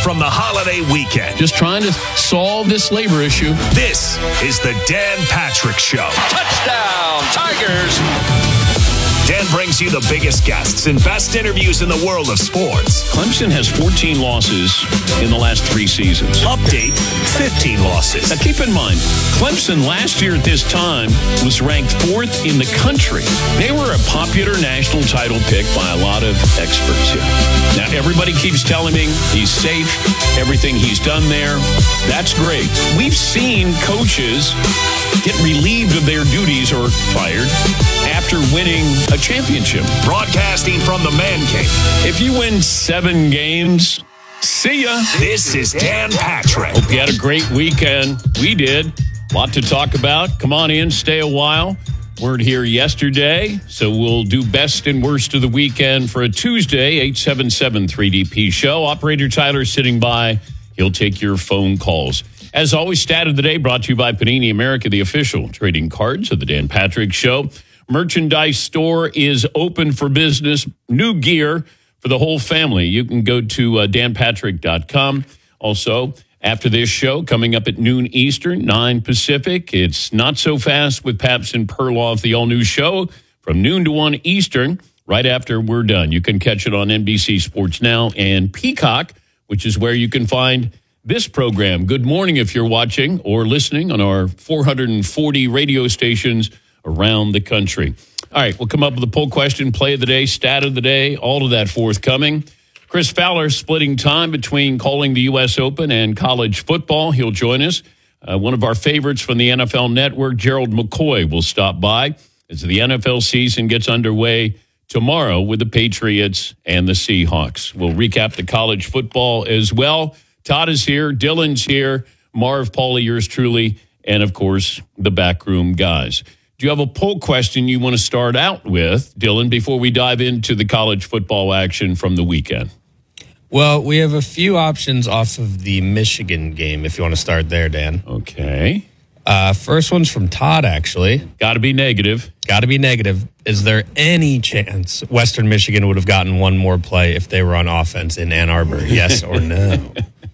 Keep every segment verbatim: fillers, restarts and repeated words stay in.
from the holiday weekend. Just trying to solve this labor issue. This is the Dan Patrick Show. Touchdown, Tigers! Dan brings you the biggest guests and best interviews in the world of sports. Clemson has fourteen losses in the last three seasons. Update, fifteen losses. Now keep in mind, Clemson last year at this time was ranked fourth in the country. They were a popular national title pick by a lot of experts here. Now everybody keeps telling me he's safe, everything he's done there. That's great. We've seen coaches get relieved of their duties or fired after winning a championship. Broadcasting from the Man Cave. If you win seven games, see ya. This is Dan Patrick. Hope you had a great weekend. We did. A lot to talk about. Come on in, stay a while. Weren't here yesterday, so we'll do best and worst of the weekend for a Tuesday, eight seven seven three D P show. Operator Tyler sitting by. He'll take your phone calls. As always, stat of the day brought to you by Panini America, the official trading cards of the Dan Patrick Show. Merchandise store is open for business. New gear for the whole family. You can go to uh, dan patrick dot com. Also, after this show, coming up at noon Eastern, nine Pacific, it's Not So Fast with Paps and Perloff, the all-new show from noon to one Eastern, right after we're done. You can catch it on N B C Sports Now and Peacock, which is where you can find this program. Good morning if you're watching or listening on our four hundred forty radio stations around the country. All right, we'll come up with a poll question, play of the day, stat of the day, all of that forthcoming. Chris Fowler splitting time between calling the U S Open and college football. He'll join us. Uh, one of our favorites from the N F L Network, Gerald McCoy, will stop by as the N F L season gets underway tomorrow with the Patriots and the Seahawks. We'll recap the college football as well. Todd is here, Dylan's here, Marv, Paulie, yours truly, and, of course, the backroom guys. Do you have a poll question you want to start out with, Dylan, before we dive into the college football action from the weekend? Well, we have a few options off of the Michigan game, if you want to start there, Dan. Okay. Uh, first one's from Todd, actually. Got to be negative. Got to be negative. Is there any chance Western Michigan would have gotten one more play if they were on offense in Ann Arbor? Yes or no?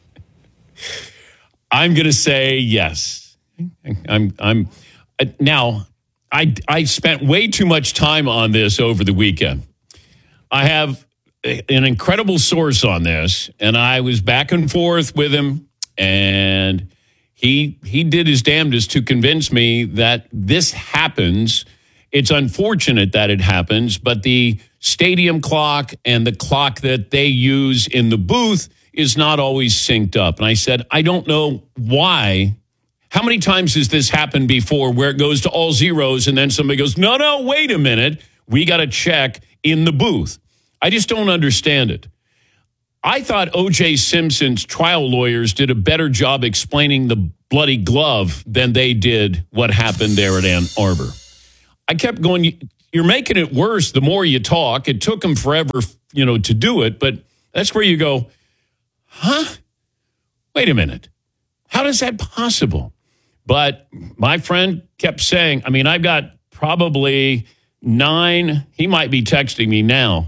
I'm going to say yes. I'm. I'm. Uh, now, I I spent way too much time on this over the weekend. I have a, an incredible source on this, and I was back and forth with him, and he he did his damnedest to convince me that this happens. It's unfortunate that it happens, but the stadium clock and the clock that they use in the booth is not always synced up. And I said, I don't know why. How many times has this happened before where it goes to all zeros and then somebody goes, no, no, wait a minute. We got to check in the booth. I just don't understand it. I thought O J Simpson's trial lawyers did a better job explaining the bloody glove than they did what happened there at Ann Arbor. I kept going, you're making it worse the more you talk. It took them forever, you know, to do it. But that's where you go, huh? Wait a minute. How is that possible? But my friend kept saying, I mean, I've got probably nine. He might be texting me now.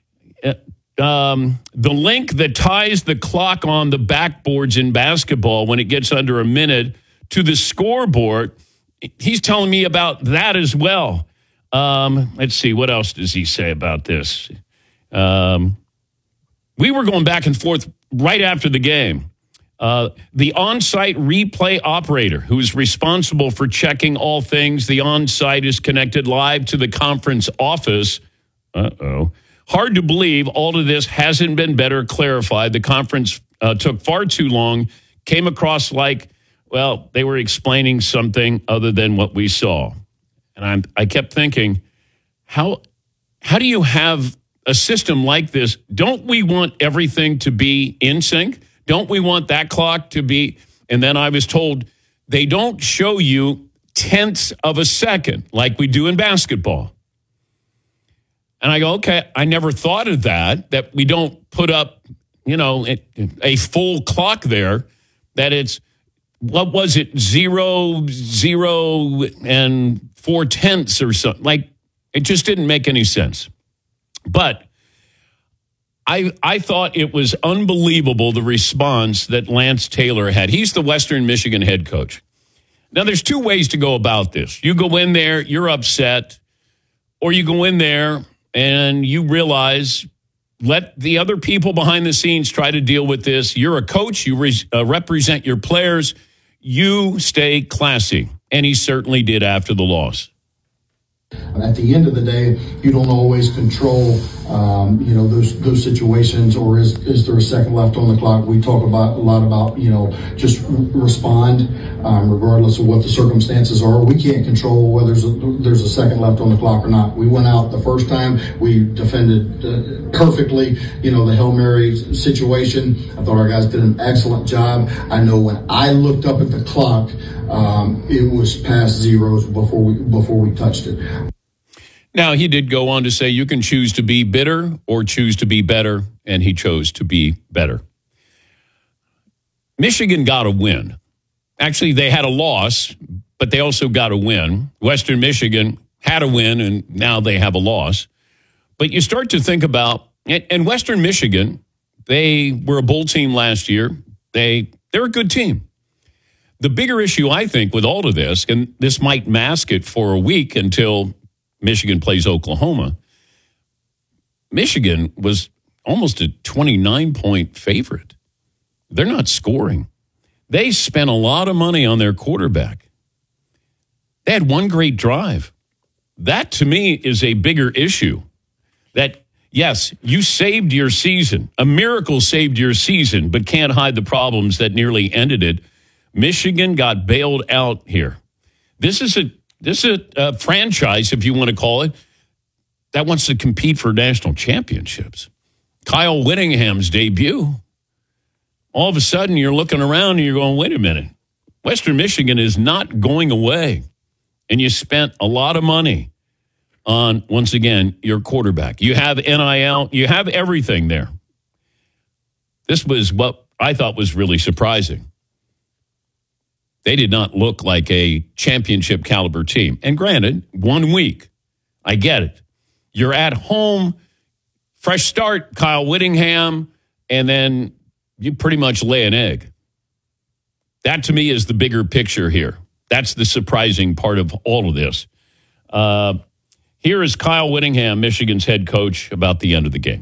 Um, the link that ties the clock on the backboards in basketball when it gets under a minute to the scoreboard, he's telling me about that as well. Um, let's see, what else does he say about this? Um, we were going back and forth right after the game. Uh, the on-site replay operator who is responsible for checking all things, the on-site is connected live to the conference office. Uh-oh. Hard to believe all of this hasn't been better clarified. The conference uh, took far too long, came across like, well, they were explaining something other than what we saw. And I'm, I kept thinking, how how do you have a system like this? Don't we want everything to be in sync? Don't we want that clock to be? And then I was told they don't show you tenths of a second like we do in basketball. And I go, okay, I never thought of that, that we don't put up, you know, a full clock there, that it's, what was it, zero, zero, and four tenths or something. Like, it just didn't make any sense. But I, I thought it was unbelievable, the response that Lance Taylor had. He's the Western Michigan head coach. Now, there's two ways to go about this. You go in there, you're upset, or you go in there and you realize, let the other people behind the scenes try to deal with this. You're a coach. You re- uh, represent your players. You stay classy. And he certainly did after the loss. At the end of the day, you don't always control, um, you know, those those situations. Or is is there a second left on the clock? We talk about a lot about, you know, just respond um, regardless of what the circumstances are. We can't control whether there's a, there's a second left on the clock or not. We went out the first time. We defended uh, perfectly, you know, the Hail Mary situation. I thought our guys did an excellent job. I know when I looked up at the clock, um, it was past zeros before we before we touched it. Now, he did go on to say you can choose to be bitter or choose to be better, and he chose to be better. Michigan got a win. Actually, they had a loss, but they also got a win. Western Michigan had a win, and now they have a loss. But you start to think about, and Western Michigan, they were a bowl team last year. They, they're a good team. The bigger issue, I think, with all of this, and this might mask it for a week until Michigan plays Oklahoma. Michigan was almost a twenty-nine point favorite. They're not scoring. They spent a lot of money on their quarterback. They had one great drive. That, to me, is a bigger issue. That, yes, you saved your season. A miracle saved your season, but can't hide the problems that nearly ended it. Michigan got bailed out here. This is a This is a, a franchise, if you want to call it, that wants to compete for national championships. Kyle Whittingham's debut. All of a sudden, you're looking around and you're going, wait a minute. Western Michigan is not going away. And you spent a lot of money on, once again, your quarterback. You have N I L. You have everything there. This was what I thought was really surprising. They did not look like a championship caliber team. And granted, one week, I get it. You're at home, fresh start, Kyle Whittingham, and then you pretty much lay an egg. That, to me, is the bigger picture here. That's the surprising part of all of this. Uh, here is Kyle Whittingham, Michigan's head coach, about the end of the game.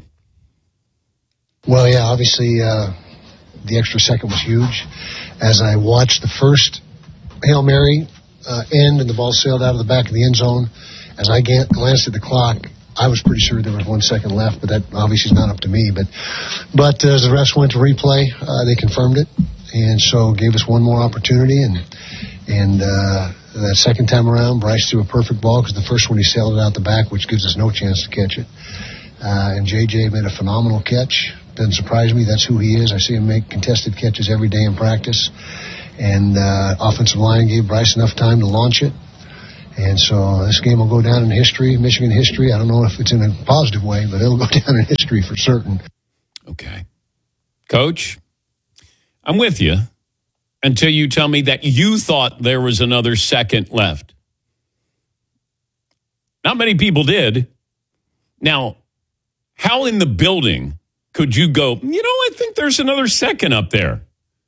Well, yeah, obviously uh, the extra second was huge. As I watched the first Hail Mary uh, end and the ball sailed out of the back of the end zone, as I glanced at the clock, I was pretty sure there was one second left, but that obviously is not up to me. But but uh, as the refs went to replay, uh, they confirmed it, and so gave us one more opportunity. And and uh, that second time around, Bryce threw a perfect ball because the first one he sailed it out the back, which gives us no chance to catch it. Uh, and J J made a phenomenal catch. Doesn't surprise me. That's who he is. I see him make contested catches every day in practice. And uh, offensive line gave Bryce enough time to launch it. And so this game will go down in history, Michigan history. I don't know if it's in a positive way, but it'll go down in history for certain. Okay. Coach, I'm with you until you tell me that you thought there was another second left. Not many people did. Now, how in the building could you go, you know, I think there's another second up there?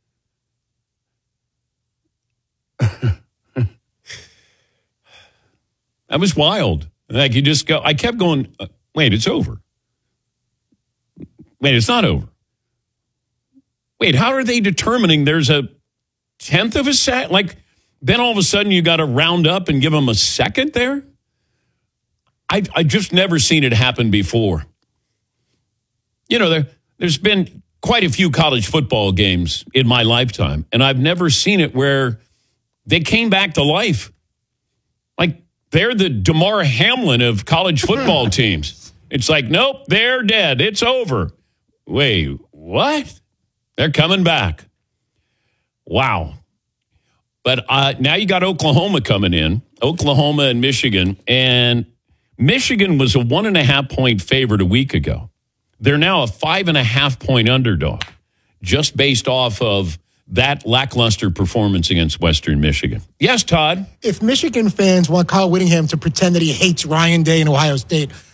That was wild. Like you just go, I kept going, uh, wait, it's over. Wait, it's not over. Wait, how are they determining there's a tenth of a second? Like, then all of a sudden you got to round up and give them a second there? I've, I've just never seen it happen before. You know, there, there's been quite a few college football games in my lifetime, and I've never seen it where they came back to life. Like, they're the Damar Hamlin of college football teams. It's like, nope, they're dead. It's over. Wait, what? They're coming back. Wow. But uh, now you got Oklahoma coming in, Oklahoma and Michigan, and Michigan was a one and a half point favorite a week ago. They're now a five and a half point underdog, just based off of that lackluster performance against Western Michigan. Yes, Todd? If Michigan fans want Kyle Whittingham to pretend that he hates Ryan Day and Ohio State,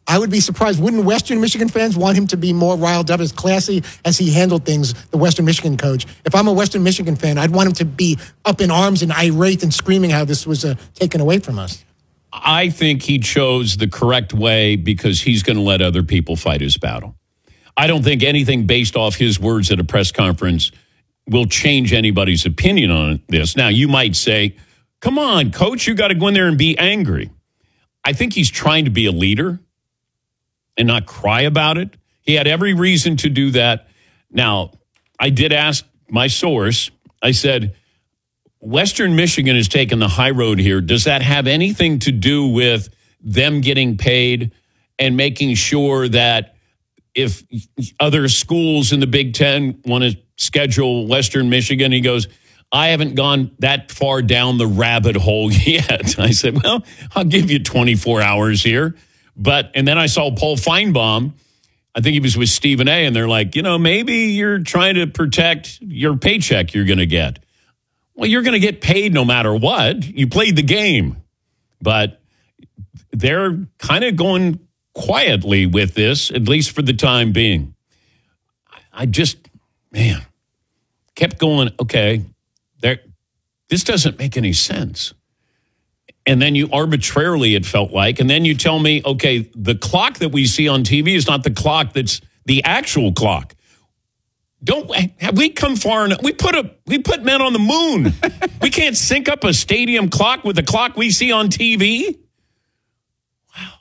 I would be surprised. Wouldn't Western Michigan fans want him to be more riled up, as classy as he handled things, the Western Michigan coach? If I'm a Western Michigan fan, I'd want him to be up in arms and irate and screaming how this was uh, taken away from us. I think he chose the correct way because he's going to let other people fight his battle. I don't think anything based off his words at a press conference will change anybody's opinion on this. Now, you might say, come on, coach, you got to go in there and be angry. I think he's trying to be a leader and not cry about it. He had every reason to do that. Now, I did ask my source, I said, Western Michigan has taken the high road here. Does that have anything to do with them getting paid and making sure that if other schools in the Big Ten want to schedule Western Michigan, he goes, I haven't gone that far down the rabbit hole yet. I said, well, I'll give you twenty-four hours here. But, and then I saw Paul Feinbaum, I think he was with Stephen A., and they're like, you know, maybe you're trying to protect your paycheck you're going to get. Well, you're going to get paid no matter what. You played the game. But they're kind of going quietly with this, at least for the time being. I just, man, kept going, okay, there, this doesn't make any sense. And then you arbitrarily, it felt like, and then you tell me, okay, the clock that we see on T V is not the clock that's the actual clock. Don't have we come far enough? We put a we put men on the moon. We can't sync up a stadium clock with the clock we see on T V. Wow.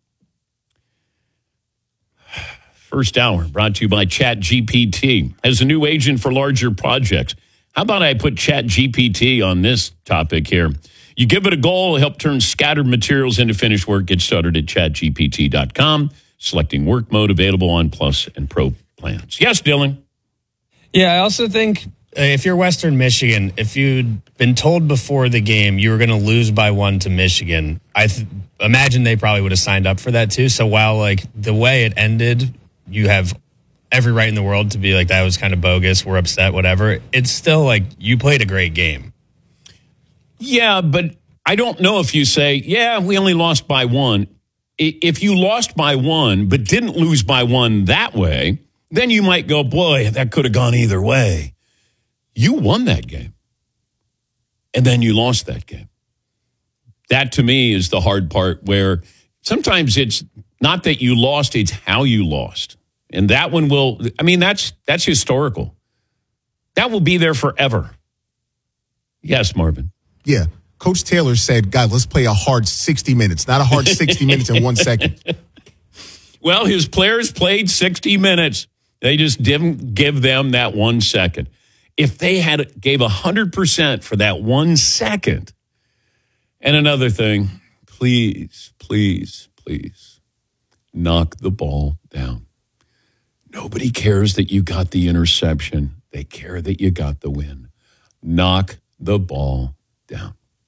First hour brought to you by Chat G P T. As a new agent for larger projects, how about I put Chat G P T on this topic here? You give it a goal, help turn scattered materials into finished work. Get started at chat G P T dot com. Selecting work mode available on Plus and Pro plans. Yes, Dylan. Yeah, I also think if you're Western Michigan, if you'd been told before the game you were going to lose by one to Michigan, I th- imagine they probably would have signed up for that too. So while like the way it ended, you have every right in the world to be like, that was kind of bogus, we're upset, whatever. It's still like you played a great game. Yeah, but I don't know if you say, yeah, we only lost by one. If you lost by one but didn't lose by one that way, then you might go, boy, that could have gone either way. You won that game. And then you lost that game. That, to me, is the hard part where sometimes it's not that you lost, it's how you lost. And that one will, I mean, that's that's historical. That will be there forever. Yes, Marvin. Yeah. Coach Taylor said, God, let's play a hard sixty minutes, not a hard sixty minutes in one second. Well, his players played sixty minutes. They just didn't give them that one second. If they had gave one hundred percent for that one second. And another thing, please, please, please knock the ball down. Nobody cares that you got the interception. They care that you got the win. Knock the ball down.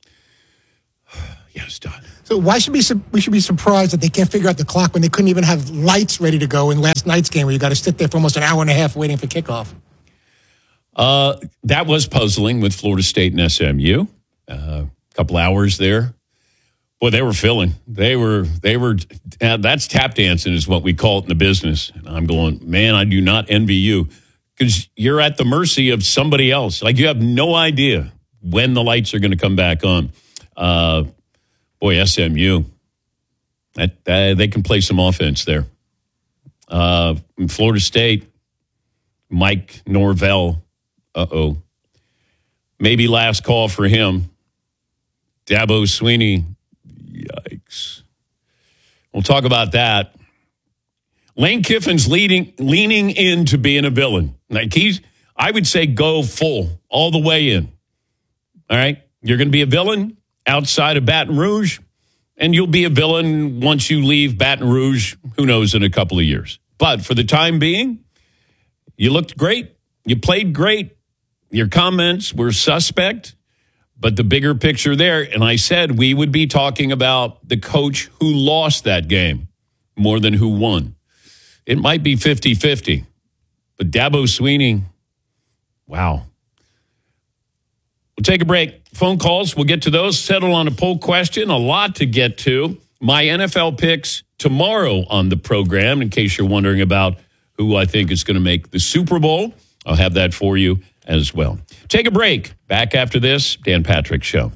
Yes, Don. So why should we we should be surprised that they can't figure out the clock when they couldn't even have lights ready to go in last night's game where you got to sit there for almost an hour and a half waiting for kickoff? Uh, that was puzzling with Florida State and S M U. A uh, couple hours there. Boy, they were filling. They were, they were, uh, that's tap dancing is what we call it in the business. And I'm going, man, I do not envy you because you're at the mercy of somebody else. Like you have no idea when the lights are going to come back on. Uh, boy, S M U, that, uh, they can play some offense there. Uh, in Florida State, Mike Norvell, uh-oh. Maybe last call for him. Dabo Swinney, yikes. We'll talk about that. Lane Kiffin's leading, leaning into being a villain. Like he's, I would say go full, all the way in. All right? You're going to be a villain outside of Baton Rouge, and you'll be a villain once you leave Baton Rouge, who knows, in a couple of years. But for the time being, you looked great. You played great. Your comments were suspect, but the bigger picture there, and I said we would be talking about the coach who lost that game more than who won. It might be fifty-fifty, but Dabo Swinney, wow. We'll take a break. Phone calls, we'll get to those. Settle on a poll question. A lot to get to. My N F L picks tomorrow on the program, in case you're wondering about who I think is going to make the Super Bowl. I'll have that for you as well. Take a break. Back after this, Dan Patrick Show.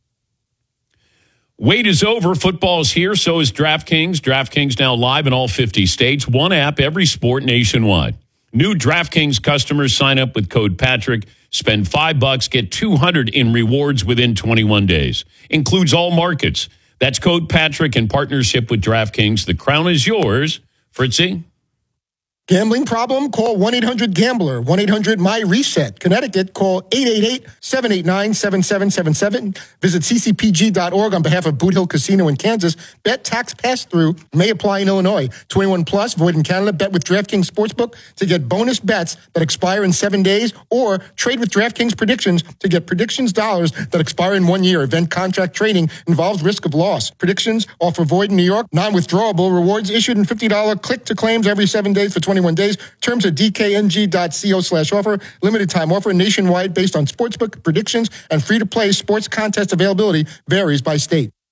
Wait is over. Football's here. So is DraftKings. DraftKings now live in all fifty states. One app, every sport nationwide. New DraftKings customers sign up with code Patrick. Spend five bucks, get two hundred in rewards within twenty-one days. Includes all markets. That's code Patrick in partnership with DraftKings. The crown is yours. Fritzy? Gambling problem? Call one eight hundred gambler, one eight hundred my reset. Connecticut, call eight eight eight, seven eight nine, seven seven seven seven. Visit c c p g dot org on behalf of Boot Hill Casino in Kansas. Bet tax pass-through may apply in Illinois. twenty-one plus, void in Canada. Bet with DraftKings Sportsbook to get bonus bets that expire in seven days or trade with DraftKings Predictions to get predictions dollars that expire in one year. Event contract trading involves risk of loss. Predictions offer void in New York. Non-withdrawable rewards issued in fifty dollars click-to-claims every seven days for twenty-one days. Terms at d k n g dot co slash offer. Limited time offer nationwide based on sportsbook predictions and free-to-play sports contest availability varies by state.